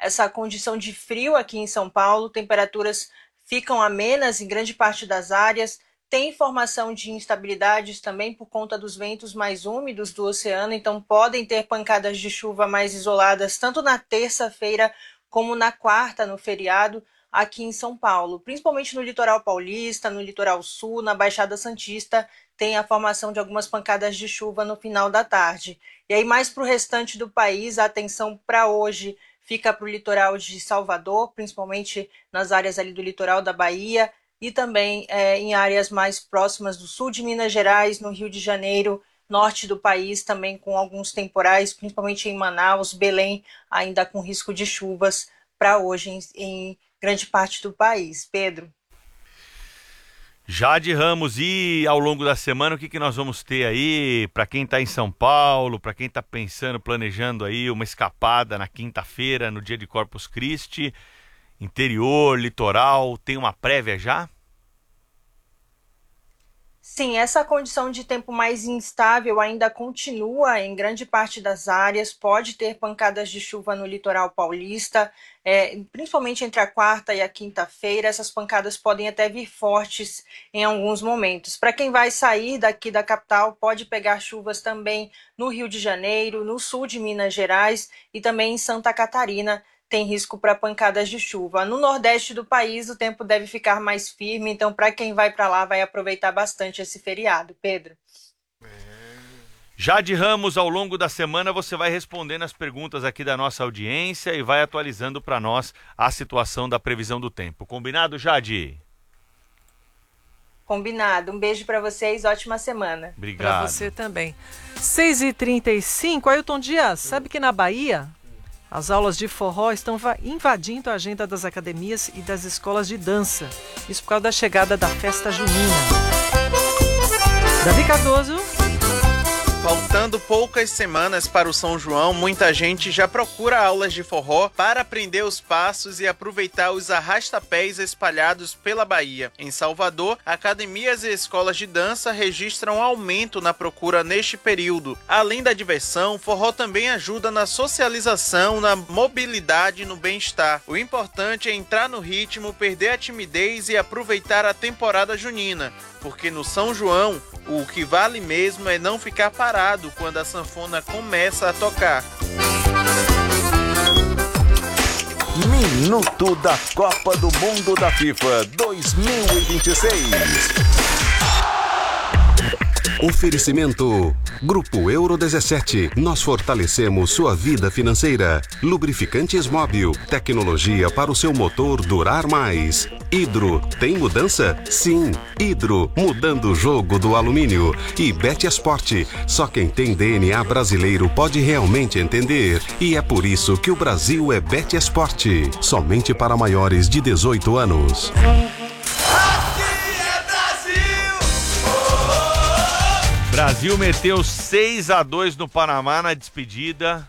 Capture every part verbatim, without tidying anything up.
essa condição de frio aqui em São Paulo, temperaturas ficam amenas em grande parte das áreas, tem formação de instabilidades também por conta dos ventos mais úmidos do oceano, então podem ter pancadas de chuva mais isoladas tanto na terça-feira como na quarta, no feriado, aqui em São Paulo, principalmente no litoral paulista, no litoral sul, na Baixada Santista, tem a formação de algumas pancadas de chuva no final da tarde. E aí mais para o restante do país, a atenção para hoje fica para o litoral de Salvador, principalmente nas áreas ali do litoral da Bahia e também é, em áreas mais próximas do sul de Minas Gerais, no Rio de Janeiro, norte do país, também com alguns temporais, principalmente em Manaus, Belém, ainda com risco de chuvas para hoje em, em grande parte do país. Pedro. Jade Ramos, e ao longo da semana o que, que nós vamos ter aí para quem está em São Paulo, para quem está pensando, planejando aí uma escapada na quinta-feira, no dia de Corpus Christi, interior, litoral, tem uma prévia já? Sim, essa condição de tempo mais instável ainda continua em grande parte das áreas, pode ter pancadas de chuva no litoral paulista, é, principalmente entre a quarta e a quinta-feira, essas pancadas podem até vir fortes em alguns momentos. Para quem vai sair daqui da capital, pode pegar chuvas também no Rio de Janeiro, no sul de Minas Gerais e também em Santa Catarina, tem risco para pancadas de chuva. No nordeste do país, o tempo deve ficar mais firme, então para quem vai para lá, vai aproveitar bastante esse feriado. Pedro. Jade Ramos, ao longo da semana você vai respondendo as perguntas aqui da nossa audiência e vai atualizando para nós a situação da previsão do tempo. Combinado, Jade? Combinado. Um beijo para vocês, ótima semana. Obrigado. Para você também. seis e trinta e cinco, Ailton Dias, sabe que na Bahia as aulas de forró estão invadindo a agenda das academias e das escolas de dança. Isso por causa da chegada da festa junina. Davi Cardoso. Faltando poucas semanas para o São João, muita gente já procura aulas de forró para aprender os passos e aproveitar os arrastapés espalhados pela Bahia. Em Salvador, academias e escolas de dança registram aumento na procura neste período. Além da diversão, o forró também ajuda na socialização, na mobilidade e no bem-estar. O importante é entrar no ritmo, perder a timidez e aproveitar a temporada junina, porque no São João, o que vale mesmo é não ficar parado quando a sanfona começa a tocar. Minuto da Copa do Mundo da FIFA dois mil e vinte e seis. Oferecimento Grupo Euro dezessete. Nós fortalecemos sua vida financeira. Lubrificantes Móbil. Tecnologia para o seu motor durar mais. Hidro. Tem mudança? Sim. Hidro. Mudando o jogo do alumínio. E Bet Esporte. Só quem tem D N A brasileiro pode realmente entender. E é por isso que o Brasil é Bet Esporte. Somente para maiores de dezoito anos. Brasil meteu seis a dois no Panamá na despedida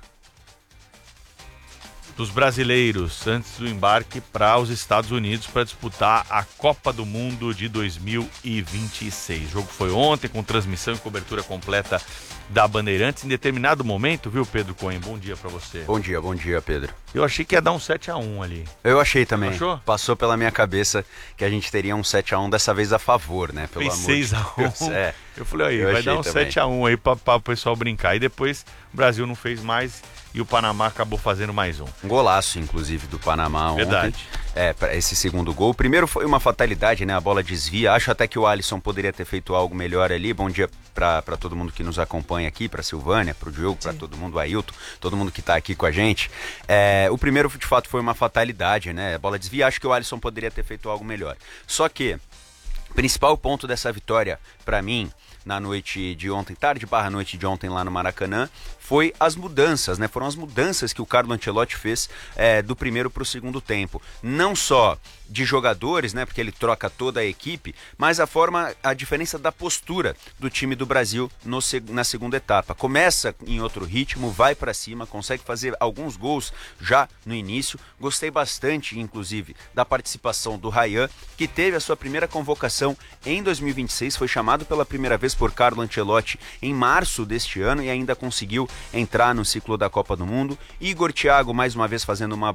dos brasileiros antes do embarque para os Estados Unidos para disputar a Copa do Mundo de dois mil e vinte e seis. O jogo foi ontem com transmissão e cobertura completa da Bandeirantes. Em determinado momento, viu, Pedro Cohen? Bom dia para você. Bom dia, bom dia, Pedro. Eu achei que ia dar um sete a um ali. Eu achei também. Achou? Passou pela minha cabeça que a gente teria um sete a um dessa vez a favor, né? Pelo Fez amor seis a um. de Deus. É. Eu falei, aí, Eu vai dar um também. sete a um aí para o pessoal brincar. E depois o Brasil não fez mais e o Panamá acabou fazendo mais um. Um golaço, inclusive, do Panamá ontem. Verdade. É, para esse segundo gol. O primeiro foi uma fatalidade, né? A bola desvia. Acho até que o Alisson poderia ter feito algo melhor ali. Bom dia para todo mundo que nos acompanha aqui, para Silvânia, para o Diogo, para todo mundo, Ailton, todo mundo que está aqui com a gente. É, o primeiro, de fato, foi uma fatalidade, né? A bola desvia. Acho que o Alisson poderia ter feito algo melhor. Só que o principal ponto dessa vitória, para mim, na noite de ontem, tarde barra noite de ontem lá no Maracanã, foi as mudanças, né? Foram as mudanças que o Carlo Ancelotti fez é, do primeiro para o segundo tempo. Não só de jogadores, né? Porque ele troca toda a equipe, mas a forma, a diferença da postura do time do Brasil no, na segunda etapa. Começa em outro ritmo, vai para cima, consegue fazer alguns gols já no início. Gostei bastante, inclusive, da participação do Ryan, que teve a sua primeira convocação em dois mil e vinte e seis, foi chamado pela primeira vez por Carlo Ancelotti em março deste ano e ainda conseguiu entrar no ciclo da Copa do Mundo. Igor Thiago, mais uma vez, fazendo uma